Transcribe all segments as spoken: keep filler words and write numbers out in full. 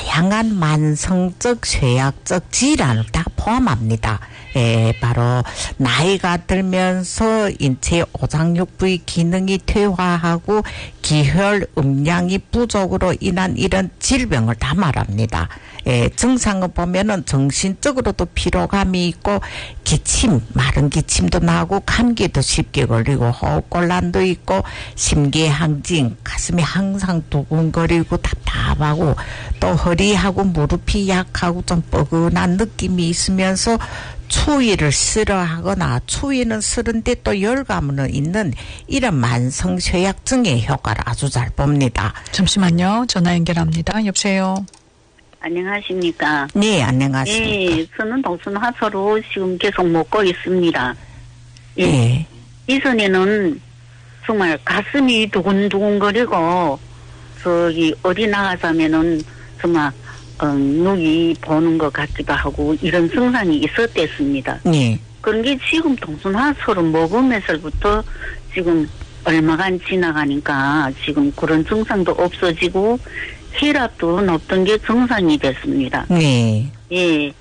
다양한 만성적 쇠약적 질환을 다 포함합니다. 예, 바로 나이가 들면서 인체 오장육 부위 기능이 퇴화하고 기혈 음량이 부족으로 인한 이런 질병을 다 말합니다. 예, 증상을 보면은 정신적으로도 피로감이 있고 기침, 마른 기침도 나고 감기도 쉽게 걸리고 호흡곤란도 있고 심계항진, 가슴이 항상 두근거리고 답답하고 또 허리하고 무릎이 약하고 좀 뻐근한 느낌이 있으면서 추위를 싫어하거나 추위는 싫은데 또 열감은 있는 이런 만성 쇠약증의 효과를 아주 잘 봅니다. 잠시만요. 전화 연결합니다. 여보세요. 안녕하십니까. 네, 안녕하십니까. 예, 저는 동순하서로 지금 계속 먹고 있습니다. 예. 네. 이전에는 정말 가슴이 두근두근거리고 저기 어디 나가자면은 정말 어, 눈이 보는 것 같기도 하고 이런 증상이 있었댔습니다. 네. 그런 게 지금 동순하서로 먹으면서부터 지금 얼마간 지나가니까 지금 그런 증상도 없어지고 혈압도 높던 게 정상이 됐습니다. 네. 예.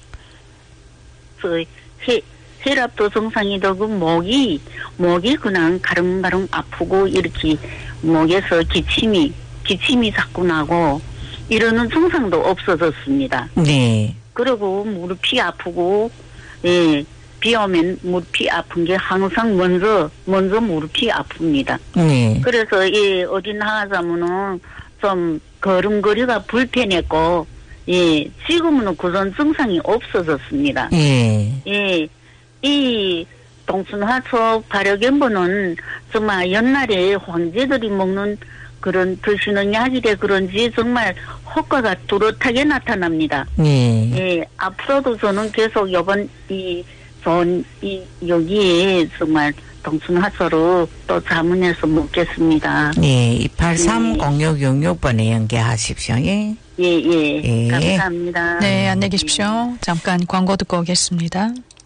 저, 혈, 혈압도 정상이 되고, 목이, 목이 그냥 가릉가릉 아프고, 이렇게 목에서 기침이, 기침이 자꾸 나고, 이러는 증상도 없어졌습니다. 네. 그리고 무릎이 아프고, 예. 비 오면 무릎이 아픈 게 항상 먼저, 먼저 무릎이 아픕니다. 네. 그래서, 예, 어디 나가자면은 좀, 걸음걸이가 불편했고, 예, 지금은 그런 증상이 없어졌습니다. 예. 예, 이 동순하초 발효견보는 정말 옛날에 황제들이 먹는 그런 드시는 약이래 그런지 정말 효과가 뚜렷하게 나타납니다. 예. 예, 앞으로도 저는 계속 이번 이 좋은 이 여기에 정말 동순하초로 또 자문해서 먹겠습니다. 네, 이팔삼 공육육육 번에 연계하십시오. 예, 예, 예. 예. 감사합니다. 네, 안녕히 계십시오. 잠깐 광고 듣고 오겠습니다.